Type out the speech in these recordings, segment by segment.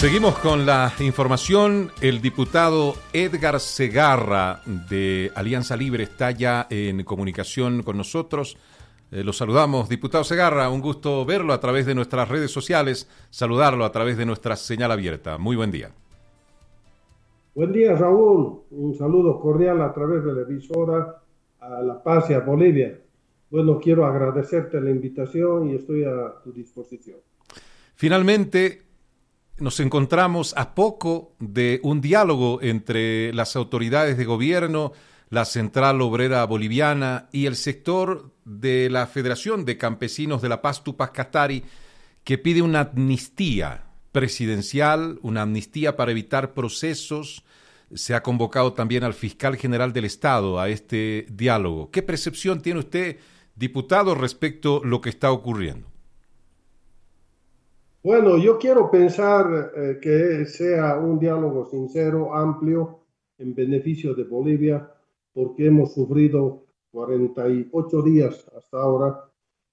Seguimos con la información. El diputado Edgar Segarra de Alianza Libre está ya en comunicación con nosotros. Lo saludamos. Diputado Segarra, un gusto verlo a través de nuestras redes sociales, saludarlo a través de nuestra señal abierta. Muy buen día. Buen día, Raúl. Un saludo cordial a través de la emisora a La Paz y a Bolivia. Bueno, quiero agradecerte la invitación y estoy a tu disposición. Finalmente, nos encontramos a poco de un diálogo entre las autoridades de gobierno, la Central Obrera Boliviana y el sector de la Federación de Campesinos de La Paz, Tupac Katari, que pide una amnistía presidencial, una amnistía para evitar procesos. Se ha convocado también al fiscal general del Estado a este diálogo. ¿Qué percepción tiene usted, diputado, respecto a lo que está ocurriendo? Bueno, yo quiero pensar que sea un diálogo sincero, amplio, en beneficio de Bolivia, porque hemos sufrido 48 días hasta ahora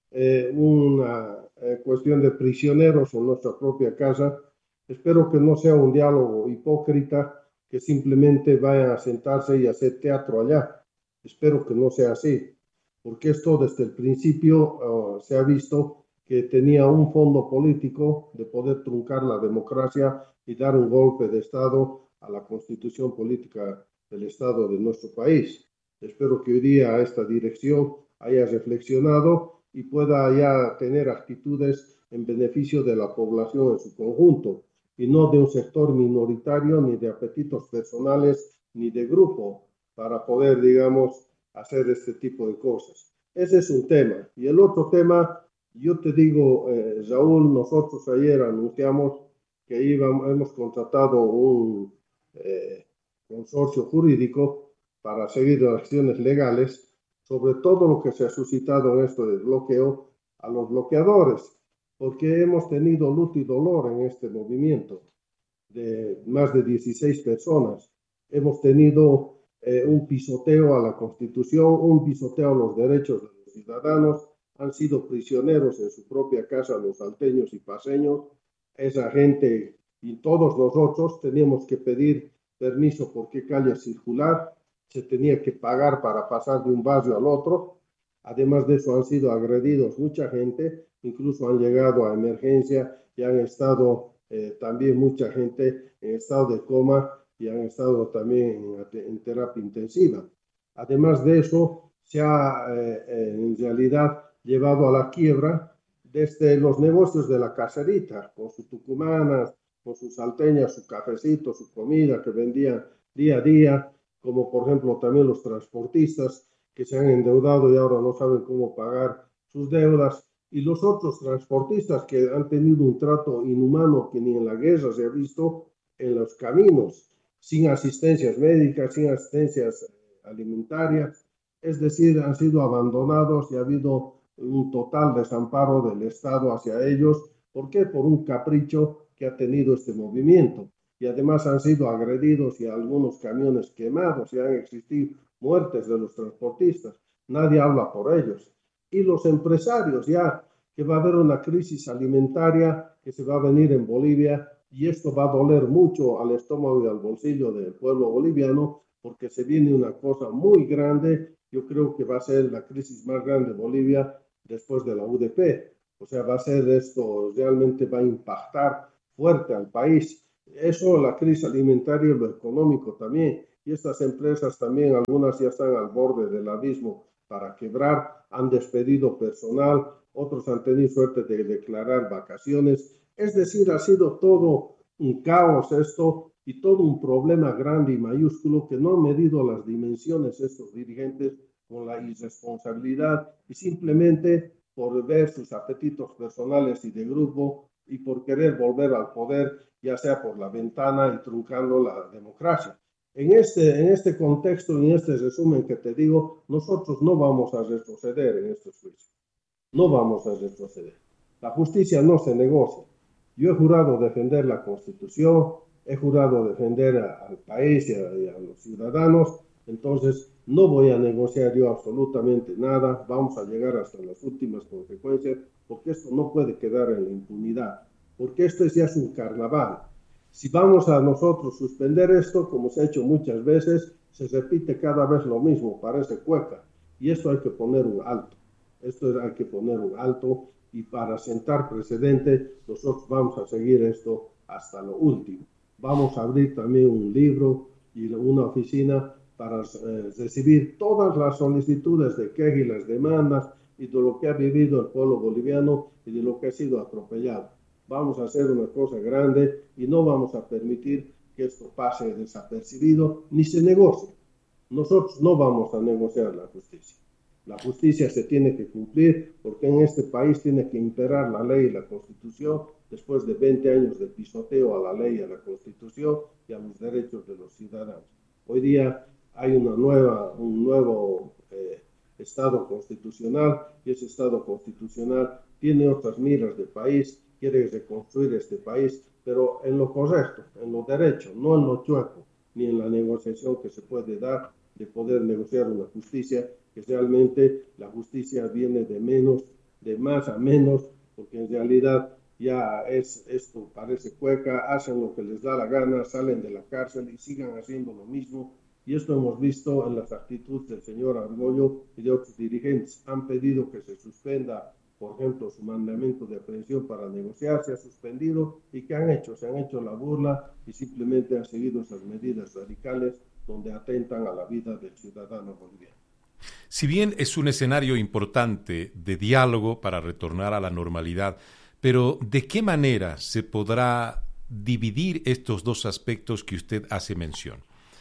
una cuestión de prisioneros en nuestra propia casa. Espero que no sea un diálogo hipócrita, que simplemente vayan a sentarse y hacer teatro allá. Espero que no sea así, porque esto desde el principio se ha visto que tenía un fondo político de poder truncar la democracia y dar un golpe de Estado a la constitución política del Estado de nuestro país. Espero que hoy día esta dirección haya reflexionado y pueda ya tener actitudes en beneficio de la población en su conjunto y no de un sector minoritario, ni de apetitos personales, ni de grupo, para poder, digamos, hacer este tipo de cosas. Ese es un tema. Y el otro tema, yo te digo, Raúl, nosotros ayer anunciamos que hemos contratado un consorcio jurídico para seguir las acciones legales sobre todo lo que se ha suscitado en esto del bloqueo a los bloqueadores, porque hemos tenido luto y dolor en este movimiento de más de 16 personas. Hemos tenido un pisoteo a la Constitución, un pisoteo a los derechos de los ciudadanos, han sido prisioneros en su propia casa los salteños y paseños. Esa gente y todos nosotros teníamos que pedir permiso por qué calle circular, se tenía que pagar para pasar de un barrio al otro. Además de eso han sido agredidos mucha gente, incluso han llegado a emergencia y han estado también mucha gente en estado de coma y han estado también en terapia intensiva. Además de eso, se ha en realidad llevado a la quiebra desde los negocios de la caserita, con sus tucumanas, con sus salteñas, su cafecito, su comida que vendían día a día, como por ejemplo también los transportistas que se han endeudado y ahora no saben cómo pagar sus deudas, y los otros transportistas que han tenido un trato inhumano que ni en la guerra se ha visto en los caminos, sin asistencias médicas, sin asistencias alimentarias, es decir, han sido abandonados y ha habido un total desamparo del Estado hacia ellos. ¿Por qué? Por un capricho que ha tenido este movimiento. Y además han sido agredidos y algunos camiones quemados y han existido muertes de los transportistas. Nadie habla por ellos. Y los empresarios, ya que va a haber una crisis alimentaria que se va a venir en Bolivia y esto va a doler mucho al estómago y al bolsillo del pueblo boliviano porque se viene una cosa muy grande. Yo creo que va a ser la crisis más grande de Bolivia después de la UDP. O sea, va a ser esto, realmente va a impactar fuerte al país. Eso, la crisis alimentaria y lo económico también. Y estas empresas también, algunas ya están al borde del abismo para quebrar, han despedido personal, otros han tenido suerte de declarar vacaciones. Es decir, ha sido todo un caos esto y todo un problema grande y mayúsculo que no han medido las dimensiones estos dirigentes con la irresponsabilidad y simplemente por ver sus apetitos personales y de grupo y por querer volver al poder, ya sea por la ventana y truncando la democracia. En este contexto y en este resumen que te digo, nosotros no vamos a retroceder en estos juicios. No vamos a retroceder. La justicia no se negocia. Yo he jurado defender la Constitución, he jurado defender al país y a los ciudadanos, entonces no voy a negociar yo absolutamente nada, vamos a llegar hasta las últimas consecuencias, porque esto no puede quedar en la impunidad, porque esto ya es un carnaval. Si vamos a nosotros suspender esto, como se ha hecho muchas veces, se repite cada vez lo mismo, parece cueca. Y esto hay que poner un alto. Esto hay que poner un alto y para sentar precedente, nosotros vamos a seguir esto hasta lo último. Vamos a abrir también un libro y una oficina para recibir todas las solicitudes de quejas y las demandas y de lo que ha vivido el pueblo boliviano y de lo que ha sido atropellado. Vamos a hacer una cosa grande y no vamos a permitir que esto pase desapercibido ni se negocie. Nosotros no vamos a negociar la justicia. La justicia se tiene que cumplir porque en este país tiene que imperar la ley y la Constitución después de 20 años de pisoteo a la ley y a la Constitución y a los derechos de los ciudadanos. Hoy día hay un nuevo Estado constitucional y ese Estado constitucional tiene otras miras de país, quiere reconstruir este país, pero en lo correcto, en lo derecho, no en lo chueco, ni en la negociación que se puede dar de poder negociar una justicia, que realmente la justicia viene de más a menos, porque en realidad ya esto parece cueca, hacen lo que les da la gana, salen de la cárcel y sigan haciendo lo mismo. Y esto hemos visto en las actitudes del señor Argollo y de otros dirigentes. Han pedido que se suspenda, por ejemplo, su mandamiento de aprehensión para negociar, se ha suspendido. ¿Y qué han hecho? Se han hecho la burla y simplemente han seguido esas medidas radicales donde atentan a la vida del ciudadano boliviano. Si bien es un escenario importante de diálogo para retornar a la normalidad, pero ¿de qué manera se podrá dividir estos dos aspectos que usted hace mención?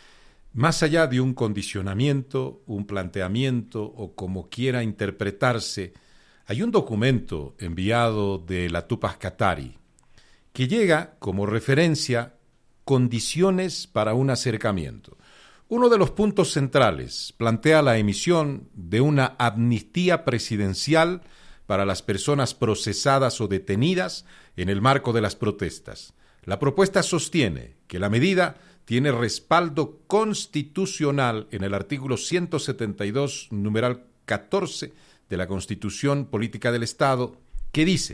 Más allá de un condicionamiento, un planteamiento o como quiera interpretarse, hay un documento enviado de la Tupac Katari que llega como referencia condiciones para un acercamiento. Uno de los puntos centrales plantea la emisión de una amnistía presidencial para las personas procesadas o detenidas en el marco de las protestas. La propuesta sostiene que la medida tiene respaldo constitucional en el artículo 172, numeral 14 de la Constitución Política del Estado, que dice: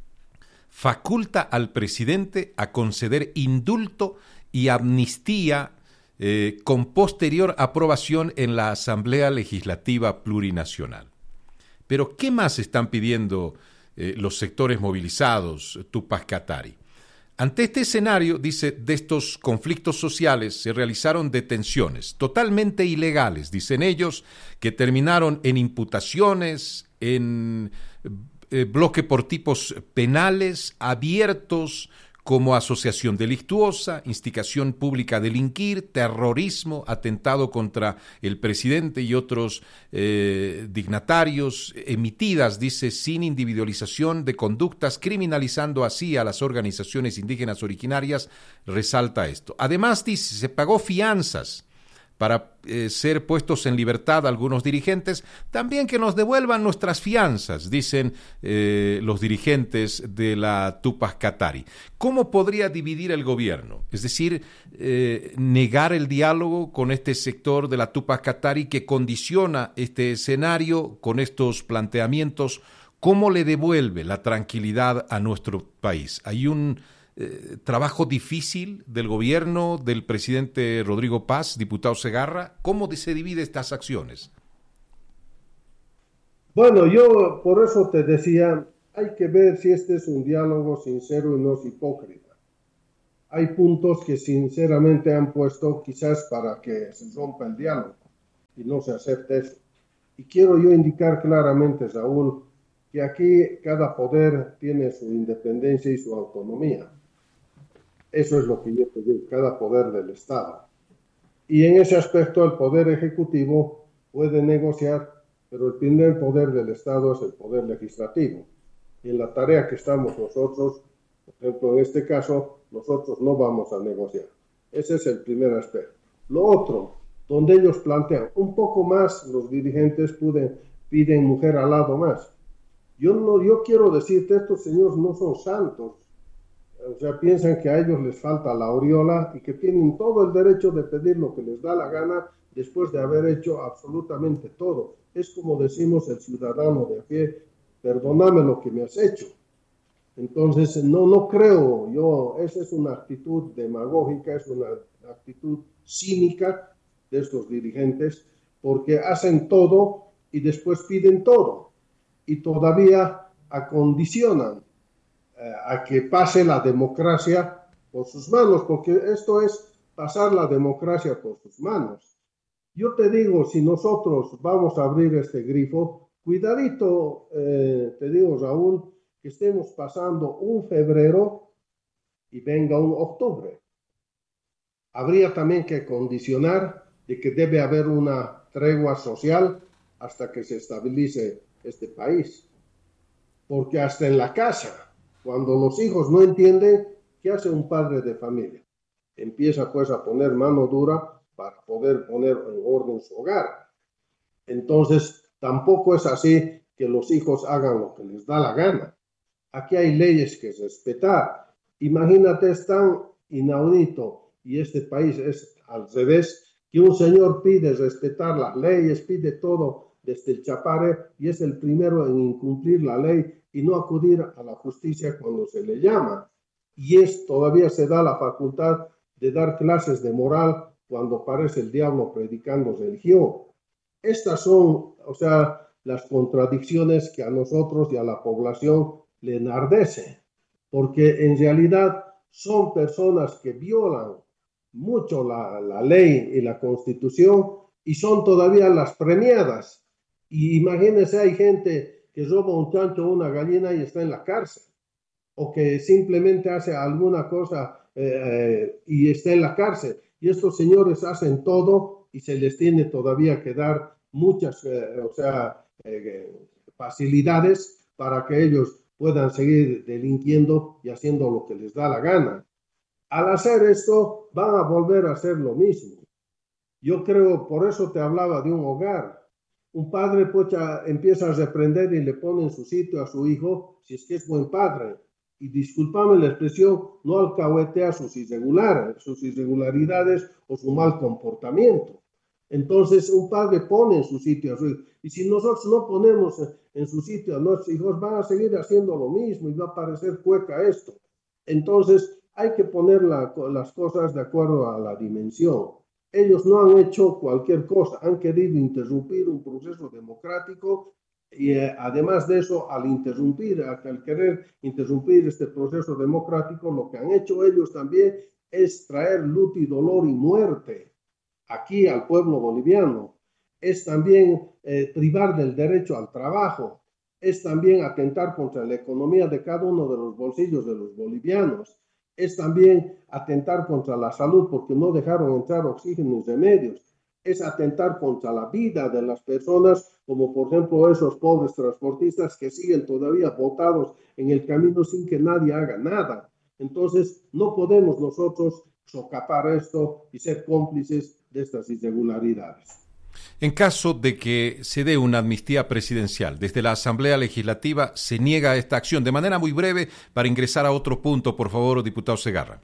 faculta al presidente a conceder indulto y amnistía con posterior aprobación en la Asamblea Legislativa Plurinacional. Pero, ¿qué más están pidiendo los sectores movilizados, Tupac Katari? Ante este escenario, dice, de estos conflictos sociales se realizaron detenciones totalmente ilegales, dicen ellos, que terminaron en imputaciones, en bloque por tipos penales abiertos como asociación delictuosa, instigación pública a delinquir, terrorismo, atentado contra el presidente y otros dignatarios, emitidas, dice, sin individualización de conductas, criminalizando así a las organizaciones indígenas originarias, resalta esto. Además, dice, se pagó fianzas para ser puestos en libertad algunos dirigentes, también que nos devuelvan nuestras fianzas, dicen los dirigentes de la Tupac Katari. ¿Cómo podría dividir el gobierno? Es decir, negar el diálogo con este sector de la Tupac Katari que condiciona este escenario con estos planteamientos. ¿Cómo le devuelve la tranquilidad a nuestro país? Hay un trabajo difícil del gobierno del presidente Rodrigo Paz, diputado Segarra. ¿Cómo se divide estas acciones? Bueno, yo por eso te decía, hay que ver si este es un diálogo sincero y no es hipócrita. Hay puntos que sinceramente han puesto quizás para que se rompa el diálogo y no se acepte eso. Y quiero yo indicar claramente, Saúl, que aquí cada poder tiene su independencia y su autonomía. Eso es lo que yo te digo, cada poder del Estado. Y en ese aspecto el poder ejecutivo puede negociar, pero el primer poder del Estado es el poder legislativo. Y en la tarea que estamos nosotros, por ejemplo, en este caso, nosotros no vamos a negociar. Ese es el primer aspecto. Lo otro, donde ellos plantean un poco más, los dirigentes piden mujer al lado más. Yo quiero decirte, estos señores no son santos. O sea, piensan que a ellos les falta la aureola y que tienen todo el derecho de pedir lo que les da la gana después de haber hecho absolutamente todo. Es como decimos el ciudadano de a pie, perdóname lo que me has hecho. Entonces, no creo yo, esa es una actitud demagógica, es una actitud cínica de estos dirigentes, porque hacen todo y después piden todo y todavía acondicionan a que pase la democracia por sus manos, porque esto es pasar la democracia por sus manos. Yo te digo, si nosotros vamos a abrir este grifo, cuidadito, te digo, Raúl, que estemos pasando un febrero y venga un octubre. Habría también que condicionar de que debe haber una tregua social hasta que se estabilice este país. Porque hasta en la casa, cuando los hijos no entienden, ¿qué hace un padre de familia? Empieza pues a poner mano dura para poder poner en orden su hogar. Entonces, tampoco es así que los hijos hagan lo que les da la gana. Aquí hay leyes que respetar. Imagínate, es tan inaudito y este país es al revés, que un señor pide respetar las leyes, pide todo desde el chapare y es el primero en incumplir la ley y no acudir a la justicia cuando se le llama. Y todavía se da la facultad de dar clases de moral cuando parece el diablo predicando religión. Estas son, o sea, las contradicciones que a nosotros y a la población le enardece, porque en realidad son personas que violan mucho la ley y la constitución y son todavía las premiadas. Y imagínense, hay gente que roba un chancho o una gallina y está en la cárcel, o que simplemente hace alguna cosa y está en la cárcel. Y estos señores hacen todo y se les tiene todavía que dar muchas, facilidades para que ellos puedan seguir delinquiendo y haciendo lo que les da la gana. Al hacer esto, van a volver a hacer lo mismo. Yo creo, por eso te hablaba de un hogar. Un padre empieza a reprender y le pone en su sitio a su hijo, si es que es buen padre. Y discúlpame la expresión, no alcahuetea sus irregularidades o su mal comportamiento. Entonces, un padre pone en su sitio a su hijo. Y si nosotros no ponemos en su sitio a nuestros hijos, van a seguir haciendo lo mismo y va a parecer cueca esto. Entonces, hay que poner las cosas de acuerdo a la dimensión. Ellos no han hecho cualquier cosa, han querido interrumpir un proceso democrático y además de eso, al querer interrumpir este proceso democrático, lo que han hecho ellos también es traer luto y dolor y muerte aquí al pueblo boliviano. Es también privar del derecho al trabajo, es también atentar contra la economía de cada uno de los bolsillos de los bolivianos, es también atentar contra la salud porque no dejaron entrar oxígeno y remedios, es atentar contra la vida de las personas, como por ejemplo esos pobres transportistas que siguen todavía botados en el camino sin que nadie haga nada. Entonces, no podemos nosotros socapar esto y ser cómplices de estas irregularidades. En caso de que se dé una amnistía presidencial, desde la Asamblea Legislativa se niega esta acción. De manera muy breve, para ingresar a otro punto, por favor, diputado Segarra.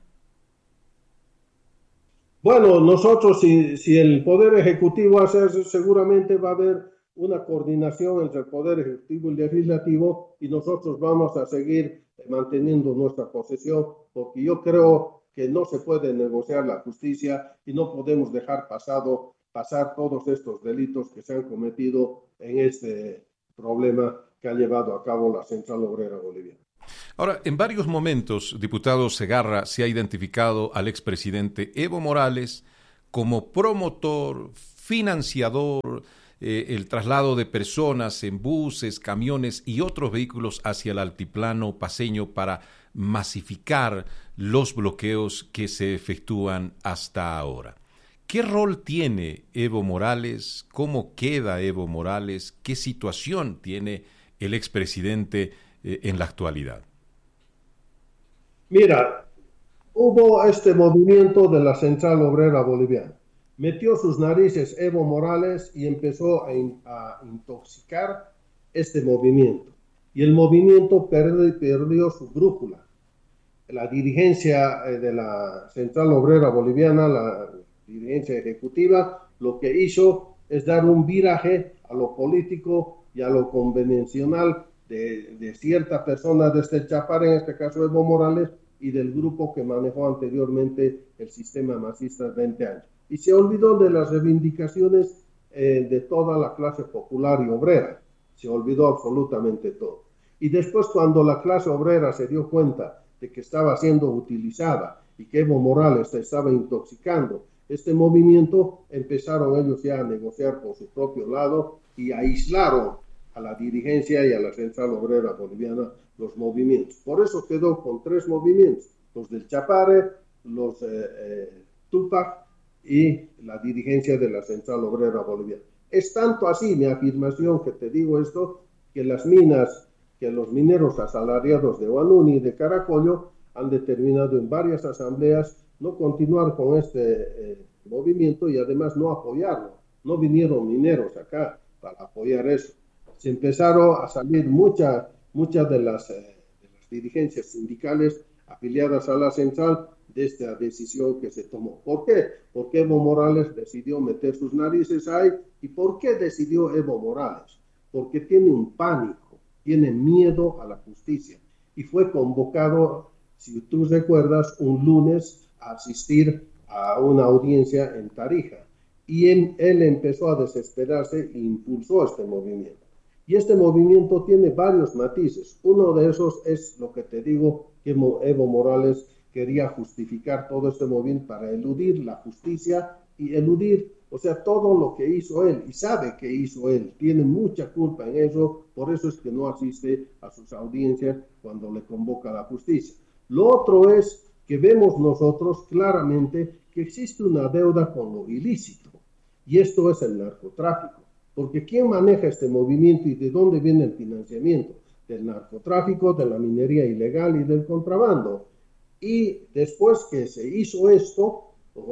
Bueno, nosotros, si el Poder Ejecutivo hace eso, seguramente va a haber una coordinación entre el Poder Ejecutivo y el Legislativo y nosotros vamos a seguir manteniendo nuestra posesión porque yo creo que no se puede negociar la justicia y no podemos dejar pasar todos estos delitos que se han cometido en este problema que ha llevado a cabo la Central Obrera Boliviana. Ahora, en varios momentos, diputado Segarra, se ha identificado al expresidente Evo Morales como promotor, financiador, el traslado de personas en buses, camiones y otros vehículos hacia el altiplano paceño para masificar los bloqueos que se efectúan hasta ahora. ¿Qué rol tiene Evo Morales? ¿Cómo queda Evo Morales? ¿Qué situación tiene el expresidente en la actualidad? Mira, hubo este movimiento de la Central Obrera Boliviana. Metió sus narices Evo Morales y empezó a intoxicar este movimiento. Y el movimiento perdió su brújula. La dirigencia de la Central Obrera Boliviana, la dirigencia ejecutiva, lo que hizo es dar un viraje a lo político y a lo convencional de cierta persona desde el Chapare, en este caso Evo Morales, y del grupo que manejó anteriormente el sistema masista 20 años. Y se olvidó de las reivindicaciones de toda la clase popular y obrera. Se olvidó absolutamente todo. Y después, cuando la clase obrera se dio cuenta de que estaba siendo utilizada y que Evo Morales estaba intoxicando este movimiento, empezaron ellos ya a negociar por su propio lado y aislaron a la dirigencia y a la Central Obrera Boliviana los movimientos. Por eso quedó con tres movimientos, los del Chapare, los Tupac y la dirigencia de la Central Obrera Boliviana. Es tanto así mi afirmación que te digo esto, que las minas, que los mineros asalariados de Huanuni y de Caracollo han determinado en varias asambleas no continuar con este movimiento y además no apoyarlo. No vinieron mineros acá para apoyar eso. Se empezaron a salir muchas de las dirigencias sindicales afiliadas a la central de esta decisión que se tomó. ¿Por qué? Porque Evo Morales decidió meter sus narices ahí. ¿Y por qué decidió Evo Morales? Porque tiene un pánico, tiene miedo a la justicia. Y fue convocado, si tú recuerdas, un lunes a asistir a una audiencia en Tarija. Y él empezó a desesperarse e impulsó este movimiento. Y este movimiento tiene varios matices. Uno de esos es lo que te digo, que Evo Morales quería justificar todo este movimiento para eludir la justicia y eludir, o sea, todo lo que hizo él, y sabe que hizo él, tiene mucha culpa en eso, por eso es que no asiste a sus audiencias cuando le convoca la justicia. Lo otro es que vemos nosotros claramente que existe una deuda con lo ilícito, y esto es el narcotráfico. Porque ¿quién maneja este movimiento y de dónde viene el financiamiento? Del narcotráfico, de la minería ilegal y del contrabando. Y después que se hizo esto,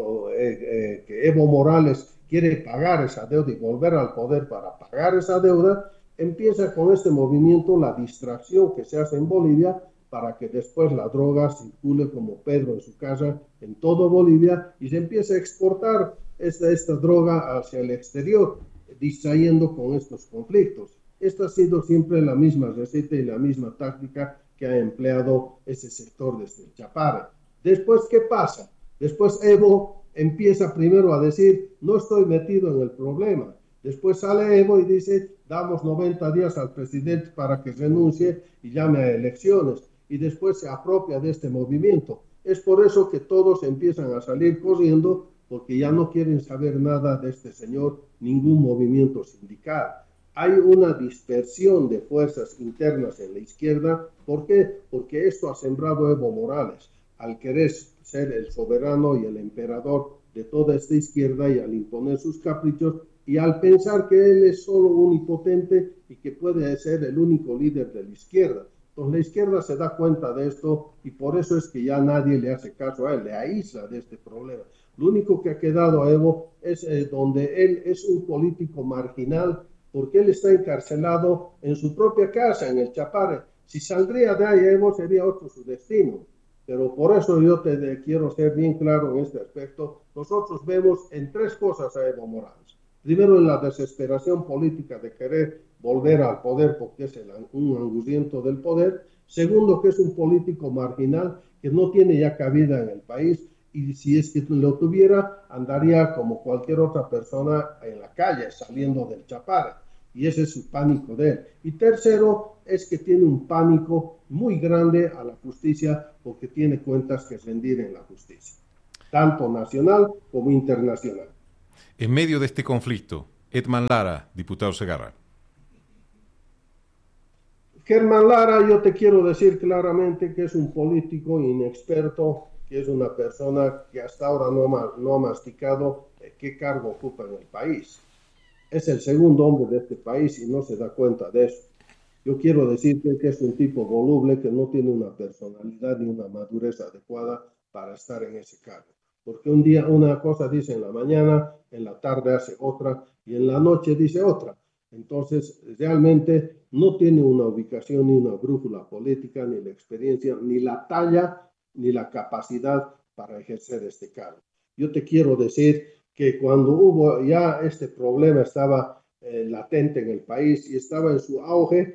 que Evo Morales quiere pagar esa deuda y volver al poder para pagar esa deuda, empieza con este movimiento la distracción que se hace en Bolivia para que después la droga circule como Pedro en su casa en todo Bolivia y se empieza a exportar esta droga hacia el exterior, distrayendo con estos conflictos. Esta ha sido siempre la misma receta y la misma táctica que ha empleado ese sector desde el Chapare. Después, ¿qué pasa? Después Evo empieza primero a decir, no estoy metido en el problema. Después sale Evo y dice, damos 90 días al presidente para que renuncie y llame a elecciones. Y después se apropia de este movimiento. Es por eso que todos empiezan a salir corriendo porque ya no quieren saber nada de este señor, ningún movimiento sindical. Hay una dispersión de fuerzas internas en la izquierda. ¿Por qué? Porque esto ha sembrado Evo Morales, al querer ser el soberano y el emperador de toda esta izquierda y al imponer sus caprichos y al pensar que él es solo unipotente y que puede ser el único líder de la izquierda. Entonces la izquierda se da cuenta de esto y por eso es que ya nadie le hace caso a él, le aísla de este problema. Lo único que ha quedado a Evo es donde él es un político marginal porque él está encarcelado en su propia casa, en el Chapare. Si saldría de ahí Evo sería otro su destino. Pero por eso yo quiero ser bien claro en este aspecto. Nosotros vemos en tres cosas a Evo Morales. Primero, en la desesperación política de querer volver al poder porque es un angustiento del poder. Segundo, que es un político marginal que no tiene ya cabida en el país y si es que lo tuviera, andaría como cualquier otra persona en la calle, saliendo del Chapare. Y ese es su pánico de él. Y tercero, es que tiene un pánico muy grande a la justicia porque tiene cuentas que rendir en la justicia, tanto nacional como internacional. En medio de este conflicto, Edman Lara, diputado Segarra. Germán Lara, yo te quiero decir claramente que es un político inexperto, que es una persona que hasta ahora no ha masticado qué cargo ocupa en el país. Es el segundo hombre de este país y no se da cuenta de eso. Yo quiero decirte que es un tipo voluble que no tiene una personalidad ni una madurez adecuada para estar en ese cargo. Porque un día una cosa dice en la mañana, en la tarde hace otra y en la noche dice otra. Entonces, realmente no tiene una ubicación ni una brújula política, ni la experiencia, ni la talla, ni la capacidad para ejercer este cargo. Yo te quiero decir que cuando hubo ya este problema estaba latente en el país y estaba en su auge,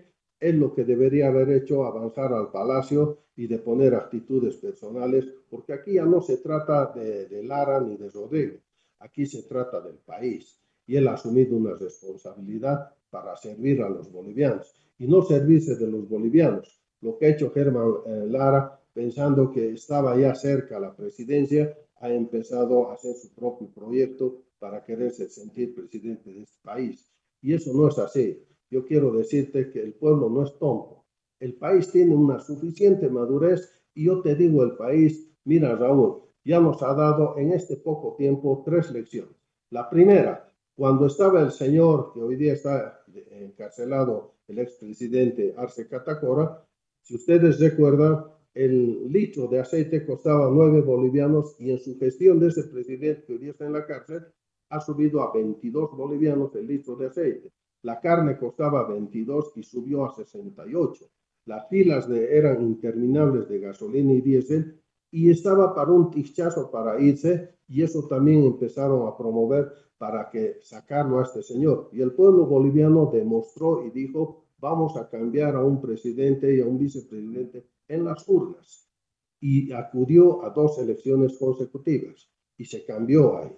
es lo que debería haber hecho avanzar al Palacio y de poner actitudes personales, porque aquí ya no se trata de Lara ni de Rodrigo, aquí se trata del país. Y él ha asumido una responsabilidad para servir a los bolivianos y no servirse de los bolivianos. Lo que ha hecho Germán Lara, pensando que estaba ya cerca la presidencia, ha empezado a hacer su propio proyecto para quererse sentir presidente de este país. Y eso no es así. Yo quiero decirte que el pueblo no es tonto. El país tiene una suficiente madurez y yo te digo, el país, mira Raúl, ya nos ha dado en este poco tiempo 3 lecciones. La primera, cuando estaba el señor que hoy día está encarcelado, el expresidente Arce Catacora, si ustedes recuerdan, el litro de aceite costaba 9 bolivianos y en su gestión de ese presidente que hoy día está en la cárcel, ha subido a 22 bolivianos el litro de aceite. La carne costaba 22 y subió a 68. Las filas eran interminables de gasolina y diésel y estaba para un tichazo para irse y eso también empezaron a promover para que sacarlo a este señor. Y el pueblo boliviano demostró y dijo, vamos a cambiar a un presidente y a un vicepresidente en las urnas. Y acudió a 2 elecciones consecutivas y se cambió ahí.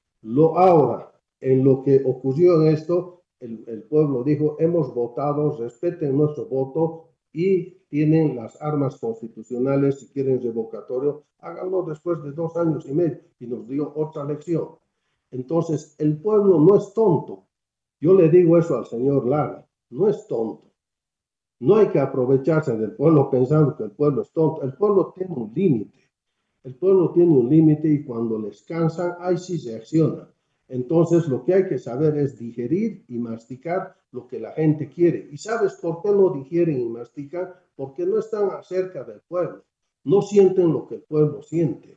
Ahora, en lo que ocurrió en esto, el pueblo dijo, hemos votado, respeten nuestro voto y tienen las armas constitucionales, si quieren revocatorio, háganlo después de 2 años y medio, y nos dio otra lección. Entonces, el pueblo no es tonto. Yo le digo eso al señor Lara, no es tonto. No hay que aprovecharse del pueblo pensando que el pueblo es tonto. El pueblo tiene un límite. El pueblo tiene un límite y cuando les cansan, ahí sí se acciona. Entonces, lo que hay que saber es digerir y masticar lo que la gente quiere. ¿Y sabes por qué no digieren y mastican? Porque no están cerca del pueblo. No sienten lo que el pueblo siente.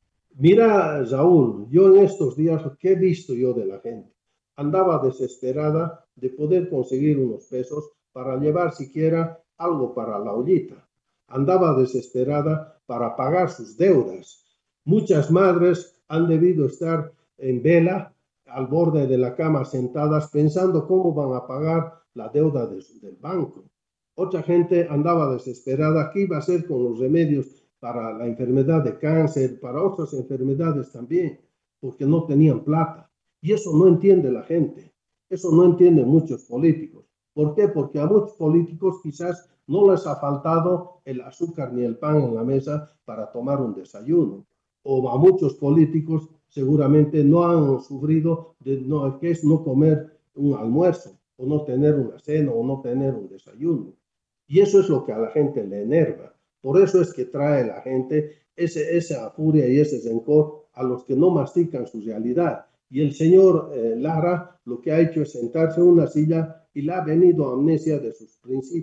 Mira, Raúl, yo en estos días, ¿qué he visto yo de la gente? Andaba desesperada de poder conseguir unos pesos para llevar siquiera algo para la ollita. Andaba desesperada para pagar sus deudas. Muchas madres han debido estar en vela al borde de la cama sentadas pensando cómo van a pagar la deuda del banco. Otra gente andaba desesperada, ¿qué iba a hacer con los remedios para la enfermedad de cáncer, para otras enfermedades también, porque no tenían plata? Y eso no entiende la gente, eso no entienden muchos políticos. ¿Por qué? Porque a muchos políticos quizás no les ha faltado el azúcar ni el pan en la mesa para tomar un desayuno. O a muchos políticos seguramente no han sufrido de que es no comer un almuerzo, o no tener una cena, o no tener un desayuno. Y eso es lo que a la gente le enerva. Por eso es que trae la gente esa furia y ese rencor a los que no mastican su realidad. Y el señor Lara lo que ha hecho es sentarse en una silla y le ha venido amnesia de sus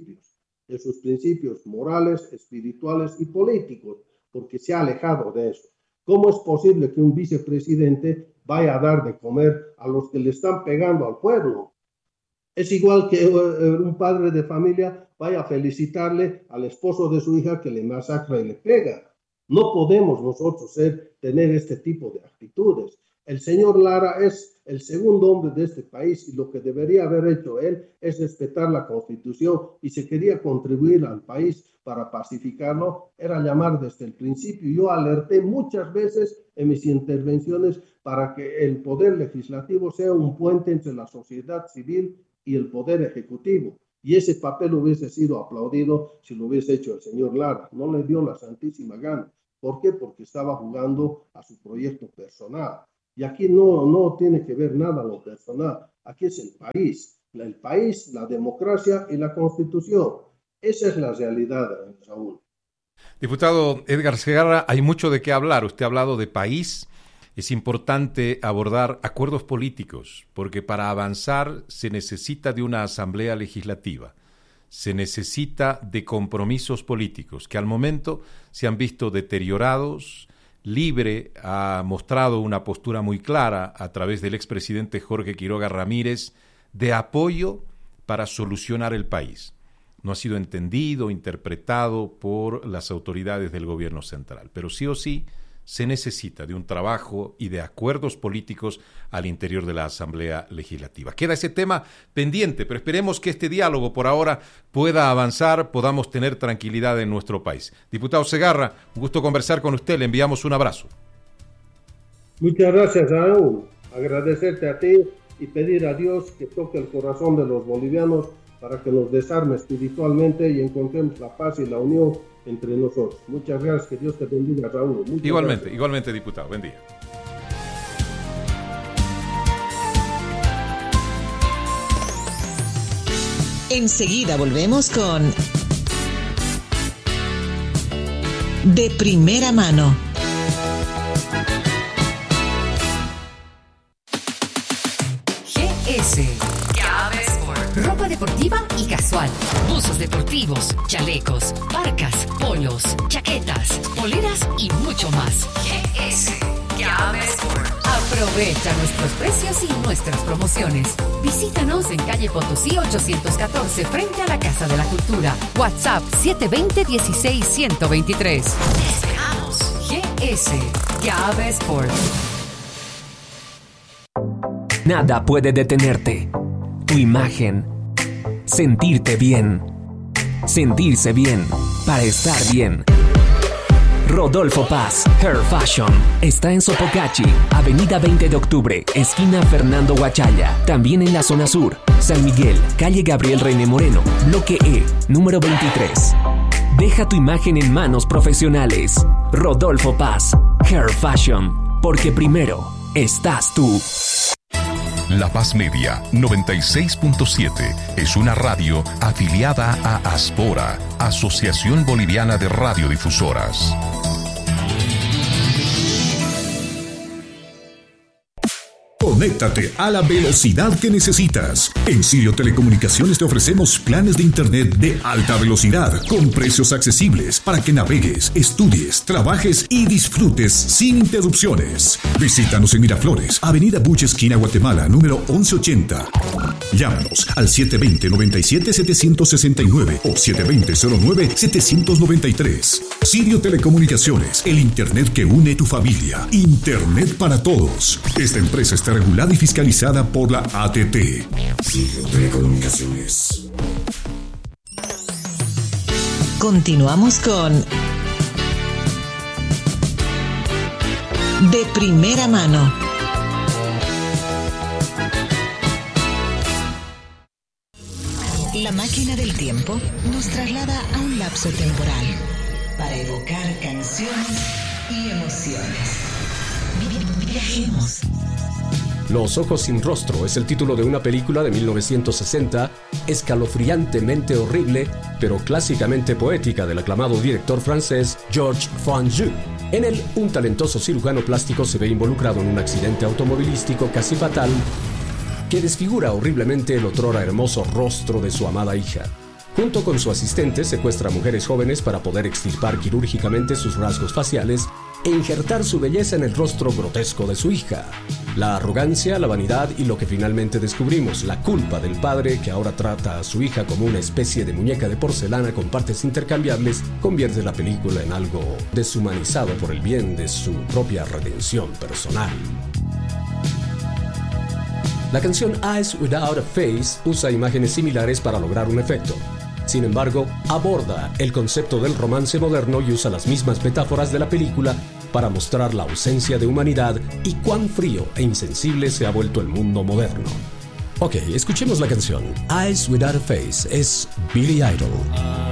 principios morales, espirituales y políticos, porque se ha alejado de eso. ¿Cómo es posible que un vicepresidente vaya a dar de comer a los que le están pegando al pueblo? Es igual que un padre de familia vaya a felicitarle al esposo de su hija que le masacra y le pega. No podemos nosotros tener este tipo de actitudes. El señor Lara es el segundo hombre de este país y lo que debería haber hecho él es respetar la Constitución y si quería contribuir al país para pacificarlo, era llamar desde el principio. Yo alerté muchas veces en mis intervenciones para que el poder legislativo sea un puente entre la sociedad civil y el poder ejecutivo. Y ese papel hubiese sido aplaudido si lo hubiese hecho el señor Lara. No le dio la santísima gana. ¿Por qué? Porque estaba jugando a su proyecto personal. Y aquí no tiene que ver nada lo personal. Aquí es el país, la democracia y la Constitución. Esa es la realidad, Saúl. Diputado Edgar Segarra, hay mucho de qué hablar. Usted ha hablado de país. Es importante abordar acuerdos políticos, porque para avanzar se necesita de una asamblea legislativa, se necesita de compromisos políticos, que al momento se han visto deteriorados. Libre ha mostrado una postura muy clara a través del expresidente Jorge Quiroga Ramírez de apoyo para solucionar el país. No ha sido entendido, interpretado por las autoridades del gobierno central, pero sí o sí se necesita de un trabajo y de acuerdos políticos al interior de la Asamblea Legislativa. Queda ese tema pendiente, pero esperemos que este diálogo por ahora pueda avanzar, podamos tener tranquilidad en nuestro país. Diputado Segarra, un gusto conversar con usted, le enviamos un abrazo. Muchas gracias, Raúl. Agradecerte a ti y pedir a Dios que toque el corazón de los bolivianos para que nos desarme espiritualmente y encontremos la paz y la unión entre nosotros. Muchas gracias, que Dios te bendiga, Raúl. Igualmente, diputado. Buen día. Enseguida volvemos con De Primera Mano. GS. Ropa deportiva y casual. Buzos deportivos, chalecos, parcas, polos, chaquetas, poleras y mucho más. GS. Aprovecha nuestros precios y nuestras promociones. Visítanos en calle Potosí 814 frente a la Casa de la Cultura. WhatsApp 720-16-123. Te esperamos. GS. Gabe Sport. Nada puede detenerte. Tu imagen. Sentirte bien. Sentirse bien. Para estar bien. Rodolfo Paz, Hair Fashion. Está en Sopocachi, Avenida 20 de Octubre, esquina Fernando Huachalla. También en la zona sur, San Miguel, calle Gabriel René Moreno, bloque E, número 23. Deja tu imagen en manos profesionales. Rodolfo Paz, Hair Fashion. Porque primero estás tú. La Paz Media 96.7 es una radio afiliada a Aspora, Asociación Boliviana de Radiodifusoras. Conéctate a la velocidad que necesitas. En Sirio Telecomunicaciones te ofrecemos planes de internet de alta velocidad con precios accesibles para que navegues, estudies, trabajes y disfrutes sin interrupciones. Visítanos en Miraflores, Avenida Buche, esquina Guatemala, número 1180. Llámanos al 720-97-769 o 720-09-793. Sirio Telecomunicaciones, el internet que une tu familia. Internet para todos. Esta empresa está regulada y fiscalizada por la ATT. Sirio Telecomunicaciones. Continuamos con De Primera Mano. La máquina del tiempo nos traslada a un lapso temporal para evocar canciones y emociones. Viajemos. Los ojos sin rostro es el título de una película de 1960, escalofriantemente horrible, pero clásicamente poética del aclamado director francés Georges Franju. En él, un talentoso cirujano plástico se ve involucrado en un accidente automovilístico casi fatal que desfigura horriblemente el otrora hermoso rostro de su amada hija. Junto con su asistente, secuestra a mujeres jóvenes para poder extirpar quirúrgicamente sus rasgos faciales e injertar su belleza en el rostro grotesco de su hija. La arrogancia, la vanidad y lo que finalmente descubrimos, la culpa del padre que ahora trata a su hija como una especie de muñeca de porcelana con partes intercambiables, convierte la película en algo deshumanizado por el bien de su propia redención personal. La canción Eyes Without a Face usa imágenes similares para lograr un efecto. Sin embargo, aborda el concepto del romance moderno y usa las mismas metáforas de la película para mostrar la ausencia de humanidad y cuán frío e insensible se ha vuelto el mundo moderno. Ok, escuchemos la canción. Eyes Without a Face es Billy Idol.